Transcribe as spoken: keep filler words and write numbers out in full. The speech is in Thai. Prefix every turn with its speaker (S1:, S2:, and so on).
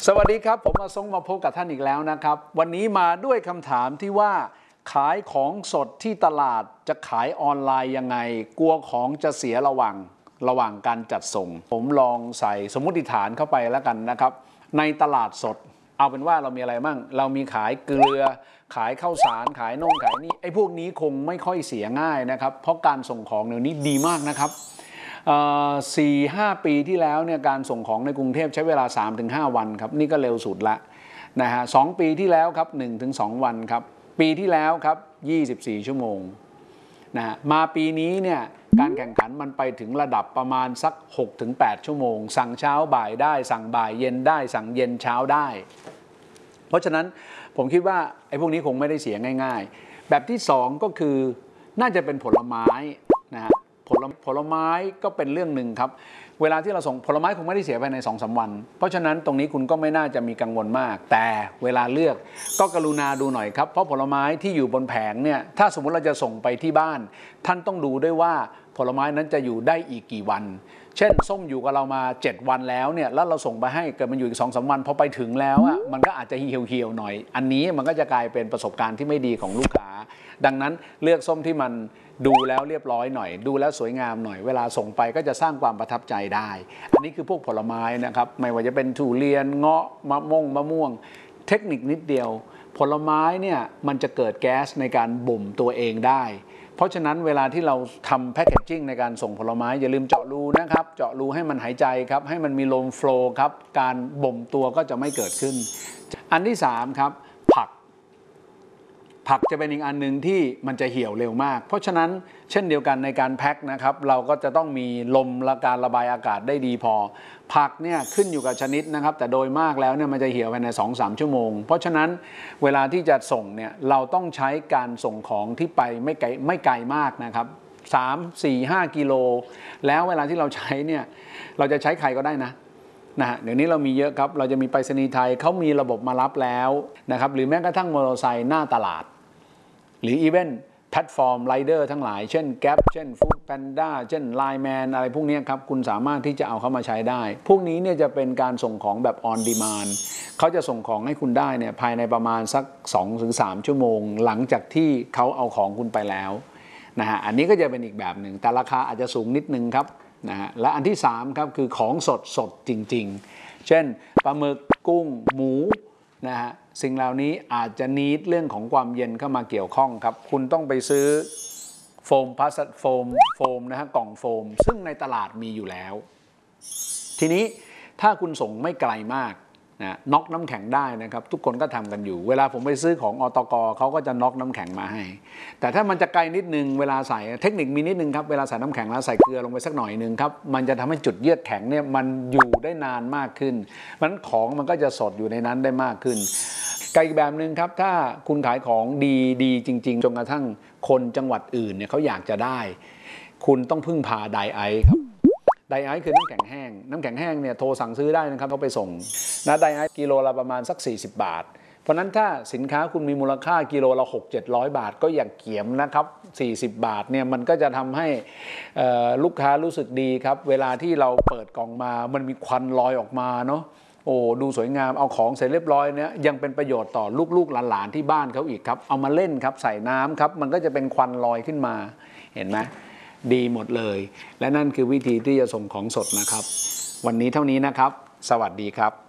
S1: สวัสดีครับผมมาทรงมาพบกับท่านอีกแล้วนะครับวันนี้มาด้วยคำถามที่ว่าขายของสดที่ตลาดจะขายออนไลน์ยังไงกลัวของจะเสียระหว่างระหว่างการจัดส่งผมลองใส่สมมุติฐานเข้าไปแล้วกันนะครับในตลาดสดเอาเป็นว่าเรามีอะไรบ้างเรามีขายเกลือขายข้าวสารขายโน่นขายนี่ไอ้พวกนี้คงไม่ค่อยเสียง่ายนะครับเพราะการส่งของเดี๋ยวนี้ดีมากนะครับสี่ห้าปีที่แล้วเนี่ยการส่งของในกรุงเทพใช้เวลา สามถึงห้า วันครับนี่ก็เร็วสุดละนะฮะสองปีที่แล้วครับ หนึ่งถึงสอง วันครับปีที่แล้วครับยี่สิบสี่ชั่วโมงนะฮะมาปีนี้เนี่ยการแข่งขันมันไปถึงระดับประมาณสัก หกถึงแปด ชั่วโมงสั่งเช้าบ่ายได้สั่งบ่ายเย็นได้สั่งเย็นเช้าได้เพราะฉะนั้นผมคิดว่าไอ้พวกนี้คงไม่ได้เสียง่ายๆแบบที่สองก็คือน่าจะเป็นผลไม้นะฮะผลผลไม้ก็เป็นเรื่องหนึ่งครับเวลาที่เราส่งผลไม้คงไม่ได้เสียภายใน สองถึงสาม วันเพราะฉะนั้นตรงนี้คุณก็ไม่น่าจะมีกังวลมากแต่เวลาเลือกก็กรุณาดูหน่อยครับเพราะผลไม้ที่อยู่บนแผงเนี่ยถ้าสมมุติเราจะส่งไปที่บ้านท่านต้องดูด้วยว่าผลไม้นั้นจะอยู่ได้อีกกี่วันเช่นส้มอยู่กับเรามาเจ็ดวันแล้วเนี่ยแล้วเราส่งไปให้เกิดมันอยู่อีก สองถึงสาม วันพอไปถึงแล้วอ่ะมันก็อาจจะเหี่ยวๆหน่อยอันนี้มันก็จะกลายเป็นประสบการณ์ที่ไม่ดีของลูกค้าดังนั้นเลือกส้มที่มันดูแล้วเรียบร้อยหน่อยดูแล้วสวยงามหน่อยเวลาส่งไปก็จะสร้างความประทับใจได้อันนี้คือพวกผลไม้นะครับไม่ว่าจะเป็นทุเรียนเงาะมะม่วงมะม่วงเทคนิคนิดเดียวผลไม้เนี่ยมันจะเกิดแก๊สในการบ่มตัวเองได้เพราะฉะนั้นเวลาที่เราทำแพคเกจจิ้งในการส่งผลไม้อย่าลืมเจาะรูนะครับเจาะรูให้มันหายใจครับให้มันมีลมโฟลว์ครับการบ่มตัวก็จะไม่เกิดขึ้นอันที่สามครับผักผักจะเป็นอีกอันหนึ่งที่มันจะเหี่ยวเร็วมากเพราะฉะนั้นเช่นเดียวกันในการแพ็คนะครับเราก็จะต้องมีลมและการระบายอากาศได้ดีพอผักเนี่ยขึ้นอยู่กับชนิดนะครับแต่โดยมากแล้วเนี่ยมันจะเหี่ยวภายใน สองถึงสาม ชั่วโมงเพราะฉะนั้นเวลาที่จะส่งเนี่ยเราต้องใช้การส่งของที่ไปไม่ไกลไม่ไกลมากนะครับสาม สี่ ห้า กิโลแล้วเวลาที่เราใช้เนี่ยเราจะใช้ใครก็ได้นะนะฮะเดี๋ยวนี้เรามีเยอะครับเราจะมีไปรษณีย์ไทยเขามีระบบมารับแล้วนะครับหรือแม้กระทั่งมอเตอร์ไซค์หน้าตลาดหรืออีเวนต์แพลตฟอร์มไรเดอร์ทั้งหลายเช่น Gap เช่น Food Panda เช่น ไลน์ แมน อะไรพวกนี้ครับคุณสามารถที่จะเอาเข้ามาใช้ได้พวกนี้เนี่ยจะเป็นการส่งของแบบ on demand เขาจะส่งของให้คุณได้เนี่ยภายในประมาณสัก สองถึงสาม ชั่วโมงหลังจากที่เขาเอาของคุณไปแล้วนะฮะอันนี้ก็จะเป็นอีกแบบหนึ่งแต่ราคาอาจจะสูงนิดนึงครับนะฮะและอันที่สามครับคือของสดสดจริงๆเช่นปลาหมึกกุ้งหมูนะฮะสิ่งเหล่านี้อาจจะนีดเรื่องของความเย็นเข้ามาเกี่ยวข้องครับคุณต้องไปซื้อโฟมพลาสติกโฟมโฟมนะฮะกล่องโฟมซึ่งในตลาดมีอยู่แล้วทีนี้ถ้าคุณส่งไม่ไกลมากนะน็อกน้ำแข็งได้นะครับทุกคนก็ทำกันอยู่เวลาผมไปซื้อของอตกเขาก็จะน็อกน้ำแข็งมาให้แต่ถ้ามันจะไกลนิดนึงเวลาใส่เทคนิคมีนิดนึงครับเวลาใส่น้ำแข็งแล้วใส่เกลือลงไปสักหน่อยนึงครับมันจะทำให้จุดเยือกแข็งเนี่ยมันอยู่ได้นานมากขึ้นมันของมันก็จะสดอยู่ในนั้นได้มากขึ้นไกลอีกแบบนึงครับถ้าคุณขายของดีดีจริงๆจนกระทั่งคนจังหวัดอื่นเนี่ยเขาอยากจะได้คุณต้องพึ่งพาไดไอซ์ครับไดไอซ์คือน้ำแข็งแห้งน้ำแข็งแห้งเนี่ยโทรสั่งซื้อได้นะครับเขาไปส่งนะไดไอซ์กิโลละประมาณสักสี่สิบบาทเพราะนั้นถ้าสินค้าคุณมีมูลค่ากิโลละ หกถึงเจ็ดร้อย บาทก็อย่าเกียมนะครับสี่สิบบาทเนี่ยมันก็จะทำให้ลูกค้ารู้สึกดีครับเวลาที่เราเปิดกล่องมามันมีควันลอยออกมาเนาะโอ้ดูสวยงามเอาของเสร็จเรียบร้อยเนี่ยยังเป็นประโยชน์ต่อลูกๆหลานๆที่บ้านเขาอีกครับเอามาเล่นครับใส่น้ำครับมันก็จะเป็นควันลอยขึ้นมาเห็นไหมดีหมดเลยและนั่นคือวิธีที่จะส่งของสดนะครับวันนี้เท่านี้นะครับสวัสดีครับ